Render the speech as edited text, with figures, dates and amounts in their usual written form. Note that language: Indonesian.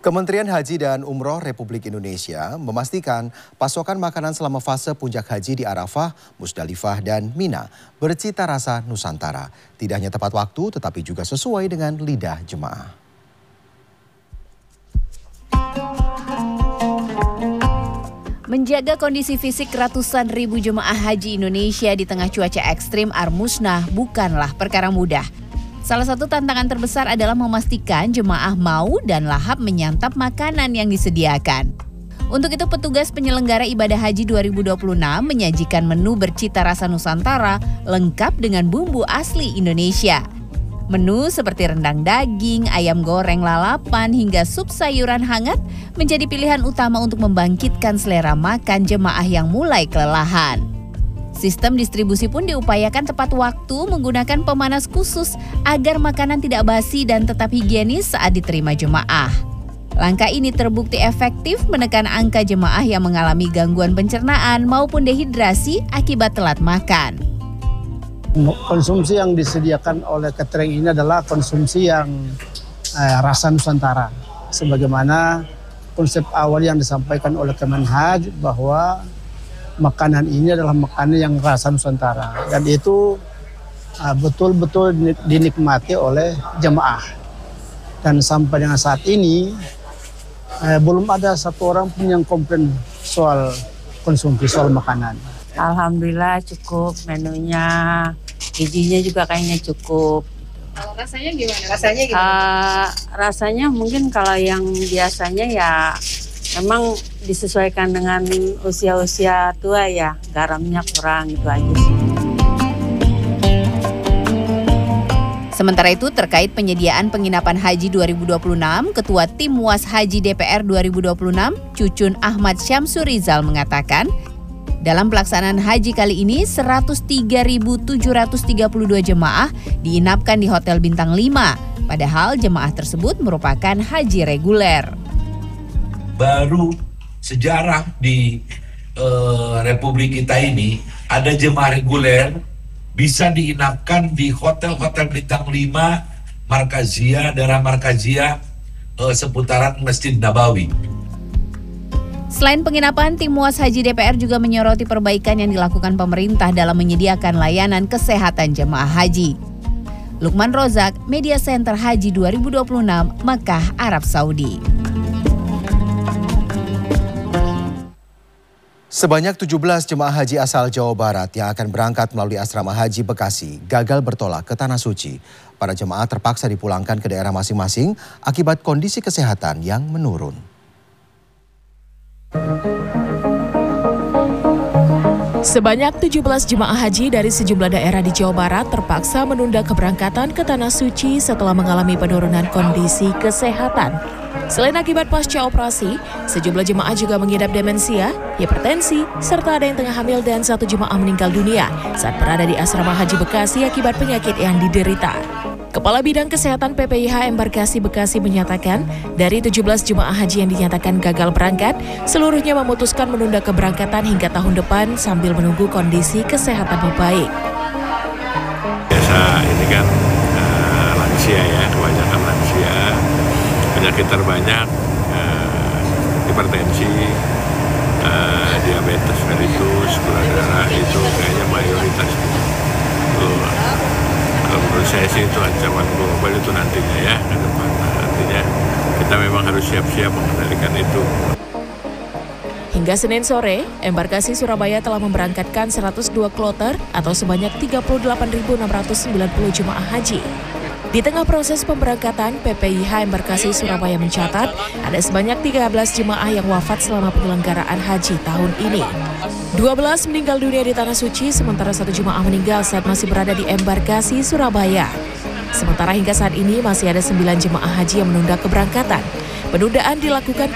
Kementerian Haji dan Umroh Republik Indonesia memastikan pasokan makanan selama fase puncak haji di Arafah, Musdalifah, dan Mina bercita rasa Nusantara. Tidak hanya tepat waktu, tetapi juga sesuai dengan lidah jemaah. Menjaga kondisi fisik ratusan ribu jemaah haji Indonesia di tengah cuaca ekstrim musnah bukanlah perkara mudah. Salah satu tantangan terbesar adalah memastikan jemaah mau dan lahap menyantap makanan yang disediakan. Untuk itu petugas penyelenggara ibadah haji 2026 menyajikan menu bercita rasa Nusantara lengkap dengan bumbu asli Indonesia. Menu seperti rendang daging, ayam goreng lalapan, hingga sup sayuran hangat menjadi pilihan utama untuk membangkitkan selera makan jemaah yang mulai kelelahan. Sistem distribusi pun diupayakan tepat waktu menggunakan pemanas khusus agar makanan tidak basi dan tetap higienis saat diterima jemaah. Langkah ini terbukti efektif menekan angka jemaah yang mengalami gangguan pencernaan maupun dehidrasi akibat telat makan. Konsumsi yang disediakan oleh catering ini adalah konsumsi yang rasa Nusantara. Sebagaimana konsep awal yang disampaikan oleh Kemenhaj bahwa makanan ini adalah makanan yang rasa Nusantara. Dan itu betul-betul dinikmati oleh jemaah. Dan sampai dengan saat ini belum ada satu orang pun yang komplain soal konsumsi, soal makanan. Alhamdulillah cukup menunya, gizinya juga kayaknya cukup. Kalau rasanya gimana? Rasanya mungkin kalau yang biasanya ya memang disesuaikan dengan usia-usia tua ya, garamnya kurang itu aja sih. Sementara itu terkait penyediaan penginapan haji 2026, Ketua Tim Was Haji DPR 2026, Cucun Ahmad Syamsurizal mengatakan, dalam pelaksanaan haji kali ini 103.732 jemaah diinapkan di Hotel Bintang 5, padahal jemaah tersebut merupakan haji reguler. Baru sejarah di Republik kita ini ada jemaah reguler bisa diinapkan di hotel-hotel bintang 5 Markazia, daerah Markazia seputaran Masjid Nabawi. Selain penginapan, Tim Was Haji DPR juga menyoroti perbaikan yang dilakukan pemerintah dalam menyediakan layanan kesehatan jemaah haji. Lukman Rozak, Media Center Haji 2026, Mekah, Arab Saudi. Sebanyak 17 jemaah haji asal Jawa Barat yang akan berangkat melalui asrama haji Bekasi gagal bertolak ke Tanah Suci. Para jemaah terpaksa dipulangkan ke daerah masing-masing akibat kondisi kesehatan yang menurun. Sebanyak 17 jemaah haji dari sejumlah daerah di Jawa Barat terpaksa menunda keberangkatan ke Tanah Suci setelah mengalami penurunan kondisi kesehatan. Selain akibat pasca operasi, sejumlah jemaah juga mengidap demensia, hipertensi, serta ada yang tengah hamil dan satu jemaah meninggal dunia saat berada di asrama haji Bekasi akibat penyakit yang diderita. Kepala Bidang Kesehatan PPIH Embarkasi Bekasi menyatakan, dari 17 jemaah haji yang dinyatakan gagal berangkat, seluruhnya memutuskan menunda keberangkatan hingga tahun depan sambil menunggu kondisi kesehatan membaik. Biasa ini kan lansia ya, kebanyakan lansia, penyakit terbanyak, hipertensi, diabetes mellitus, gula darah itu kayaknya mayoritas. Menurut saya sih itu ancaman global itu nantinya ya, ke depan. Nantinya kita memang harus siap-siap mengendalikan itu. Hingga Senin sore, Embarkasi Surabaya telah memberangkatkan 102 kloter atau sebanyak 38.690 jemaah haji. Di tengah proses pemberangkatan, PPIH Embarkasi Surabaya mencatat ada sebanyak 13 jemaah yang wafat selama penyelenggaraan haji tahun ini. 12 meninggal dunia di Tanah Suci, sementara satu jemaah meninggal saat masih berada di Embarkasi Surabaya. Sementara hingga saat ini masih ada 9 jemaah haji yang menunda keberangkatan. Penundaan dilakukan